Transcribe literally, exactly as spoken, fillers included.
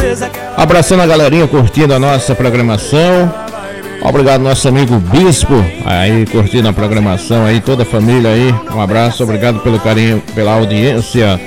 Abraçando a galerinha curtindo a nossa programação. Obrigado nosso amigo Bispo aí curtindo a programação aí, toda a família aí. Um abraço, obrigado pelo carinho, pela audiência.